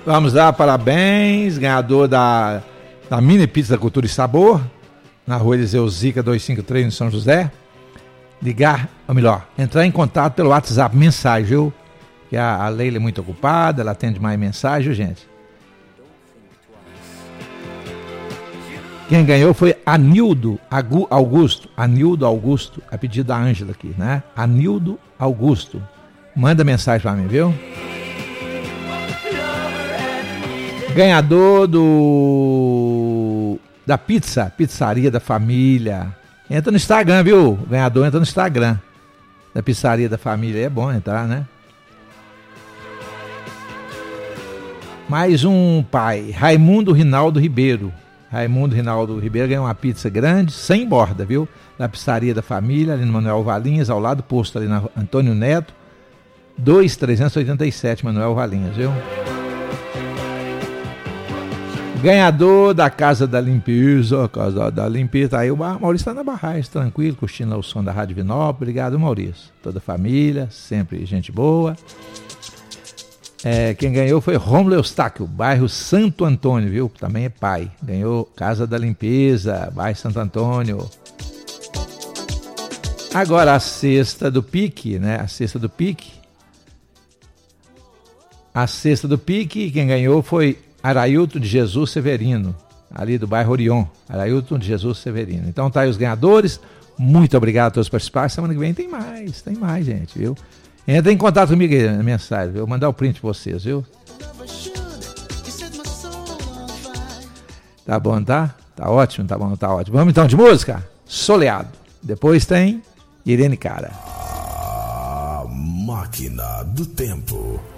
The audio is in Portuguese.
Vamos dar parabéns, ganhador da Mini Pizza da Cultura e Sabor, na rua Eliseu Zica 253, em São José. Ligar, ou melhor, entrar em contato pelo WhatsApp, mensagem, viu? Que a Leila é muito ocupada, ela atende mais mensagem, gente. Quem ganhou foi Anildo Augusto. Anildo Augusto, a pedido da Ângela aqui, né? Anildo Augusto. Manda mensagem pra mim, viu? Ganhador da Pizzaria da Família. Entra no Instagram, viu? O ganhador entra no Instagram da Pizzaria da Família. É bom entrar, né? Mais um pai, Raimundo Rinaldo Ribeiro. Raimundo Rinaldo Ribeiro ganhou uma pizza grande, sem borda, viu? Da Pizzaria da Família, ali no Manuel Valinhas, ao lado do posto ali na Antônio Neto, 2387, Manuel Valinhas, viu? Ganhador da Casa da Limpeza, aí o Maurício está na barragem, tranquilo, curtindo o som da Rádio Vinópolis. Obrigado, Maurício. Toda a família, sempre gente boa. Quem ganhou foi Rômulo Eustáquio, bairro Santo Antônio, viu? Também é pai. Ganhou Casa da Limpeza, bairro Santo Antônio. Agora a cesta do Pique, né? A cesta do Pique, quem ganhou foi Arailton de Jesus Severino, ali do bairro Orion. Arailton de Jesus Severino. Então tá aí os ganhadores. Muito obrigado a todos por participar. Semana que vem tem mais, gente, viu? Entra em contato comigo aí na mensagem, eu vou mandar o print pra vocês, viu? Tá bom, tá? Tá ótimo, tá bom, tá ótimo. Vamos então de música? Soleado. Depois tem Irene Cara. A Máquina do Tempo.